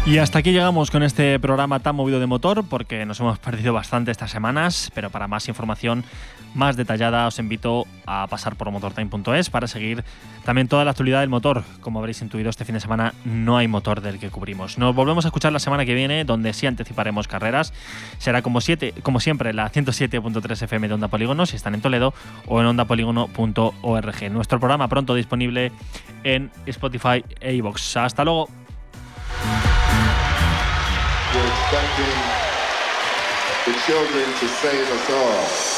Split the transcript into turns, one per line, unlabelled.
Y hasta aquí llegamos con este programa tan movido de motor, porque nos hemos perdido bastante estas semanas, pero para más información más detallada os invito a pasar por motortime.es para seguir también toda la actualidad del motor. Como habréis intuido, este fin de semana no hay motor del que cubrimos. Nos volvemos a escuchar la semana que viene, donde sí anticiparemos carreras. Será como siempre la 107.3 FM de Onda Polígono, si están en Toledo, o en ondapolígono.org. Nuestro programa pronto disponible en Spotify e iVoox. Hasta luego.
We're expecting the children to save us all.